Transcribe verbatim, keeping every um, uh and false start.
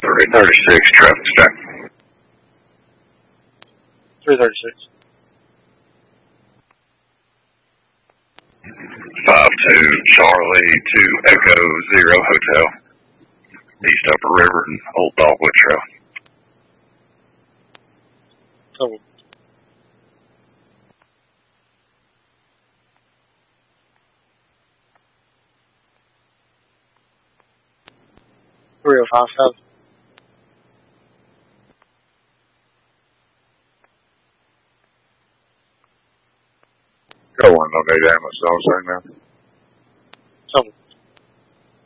three thirty-six, traffic stop. three thirty-six. five two Charlie two Echo Zero Hotel. East Upper River and Old Dogwood Trail. Oh. three oh five seven. Go on, don't need ambulance, don't say now.